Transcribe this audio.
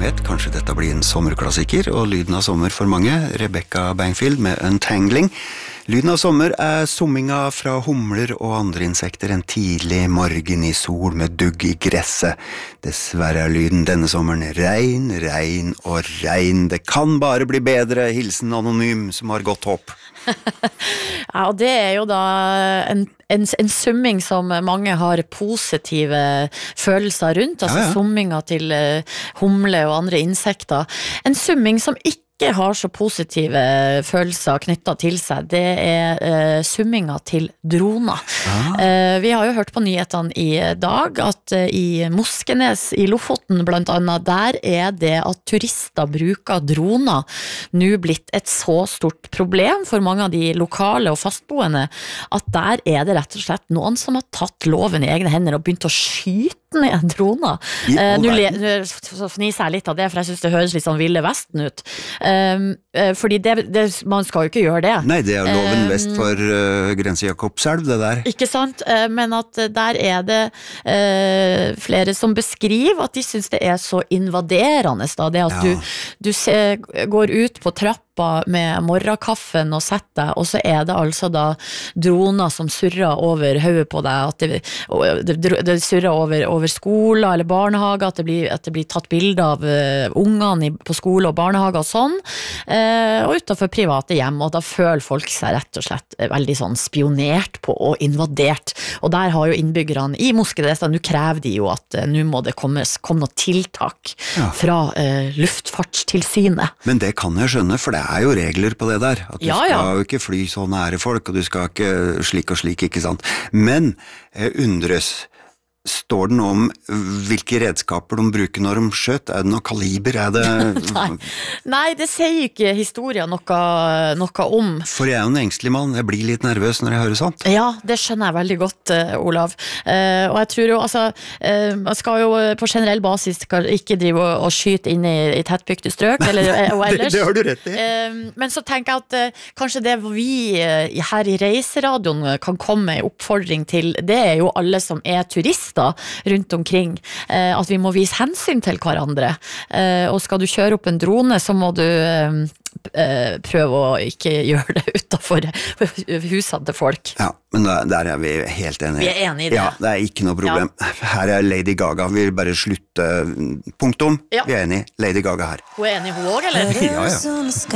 vet, kanskje dette blir en sommerklassiker, og lyden av sommer for mange, Rebecca Bangfield med Untangling. Lyden av sommer summinga fra humler og andre insekter en tidlig morgen i sol med dugg i gresset. Dessverre lyden denne sommeren regn, regn og regn. Det kan bare bli bedre, hilsen anonym som har godt håp. Ja, og det jo da en summing som mange har positive følelser rundt, altså summinga til humle og andre insekter. En summing som ikke har så positive følelser knyttet til seg, det summinga til droner. Vi har jo hørt på nyhetene i dag at i Moskenes i Lofoten blant annet, der det at turister bruker droner nå blitt et så stort problem for mange av de lokale og fastboende, at der det rett og slett noen som har tatt loven i egne hender og begynt å skyte ned droner. Nå fniser jeg litt av det, for jeg synes det høres litt sånn Ville Vesten ut. Fordi man skal jo ikke gjøre det. Nei, det loven vest for Grense Jakobselv, det der. Ikke sant? Men at der det flere som beskriver at de synes det så invaderende da, det at du går ut på trappa med morgenkaffen og setter deg, og så det altså da droner som surrer over hodet på deg, at det surrer over skoler eller barnehager, at det blir tatt bilder av ungene på skole og barnehager og sånn, og utenfor private hjem, og da føler folk seg rett og slett veldig sånn spionert på og invadert, og der har jo innbyggerne i Moskenes, nå krever de jo at nå må det komme noe tiltak fra Luftfartstilsynet. Men det kan jeg skjønne, for det jo regler på det der, at du skal jo ikke fly så nære folk, og du skal ikke slik og slik, ikke sant? Men undres, står det noe om hvilke redskaper de bruker når de skjøt? Det noe kaliber? Det... Nei, det sier ikke historien noe om. For jeg jo en engstelig mann, jeg blir litt nervøs når jeg hører sånt. Ja, det skjønner jeg veldig godt, Olav. Og jeg tror jo, altså, man skal jo på generell basis ikke drive og skyte inn i tettbygde strøk, og ellers. Det har du rett i. Men så tenker jeg at kanskje det vi her i Reiseradioen kan komme med oppfordring til, det jo alle som turister rundt omkring, at vi må vise hensyn til hverandre, og skal du kjøre opp en drone, så må du prøve å ikke gjøre det utenfor husene til folk. Ja, men der vi helt enige. Vi enige i det. Ja, det ikke noe problem. Her Lady Gaga, vi vil bare slutte punktum. Vi enige, Lady Gaga her. Hun enig hun også, eller? Ja.